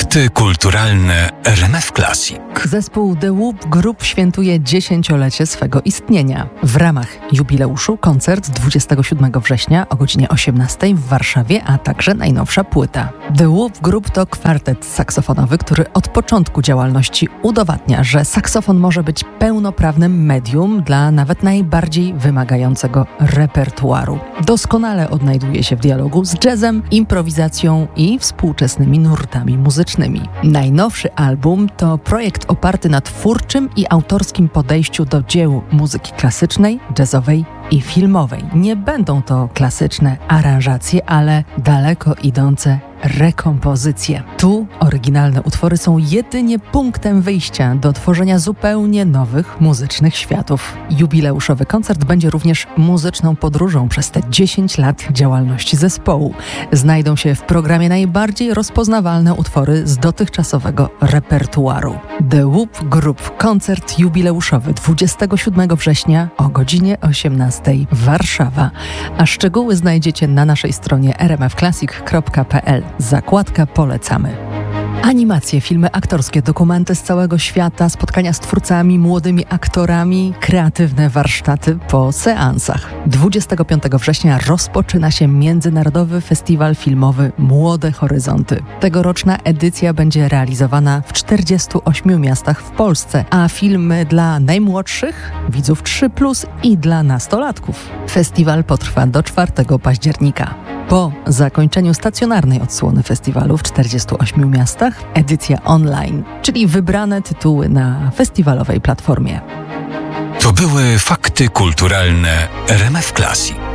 Fakty kulturalne RMF Classic. Zespół The Whoop Group świętuje 10-lecie swego istnienia. W ramach jubileuszu koncert 27 września o godzinie 18 w Warszawie, a także najnowsza płyta. The Whoop Group to kwartet saksofonowy, który od początku działalności udowadnia, że saksofon może być pełnoprawnym medium dla nawet najbardziej wymagającego repertuaru. Doskonale odnajduje się w dialogu z jazzem, improwizacją i współczesnymi nurtami muzycznymi. Najnowszy album to projekt oparty na twórczym i autorskim podejściu do dzieł muzyki klasycznej, jazzowej i filmowej. Nie będą to klasyczne aranżacje, ale daleko idące rekompozycje. Tu oryginalne utwory są jedynie punktem wyjścia do tworzenia zupełnie nowych muzycznych światów. Jubileuszowy koncert będzie również muzyczną podróżą przez te 10 lat działalności zespołu. Znajdą się w programie najbardziej rozpoznawalne utwory z dotychczasowego repertuaru. The Whoop Group, koncert jubileuszowy 27 września o godzinie 18 Warszawa. A szczegóły znajdziecie na naszej stronie rmfclassic.pl. Zakładka polecamy. Animacje, filmy aktorskie, dokumenty z całego świata, spotkania z twórcami, młodymi aktorami, kreatywne warsztaty po seansach. 25 września rozpoczyna się Międzynarodowy Festiwal Filmowy Młode Horyzonty. Tegoroczna edycja będzie realizowana w 48 miastach w Polsce, a filmy dla najmłodszych, widzów 3+, i dla nastolatków. Festiwal potrwa do 4 października. Po zakończeniu stacjonarnej odsłony festiwalu w 48 miastach, edycja online, czyli wybrane tytuły na festiwalowej platformie. To były fakty kulturalne RMF Classic.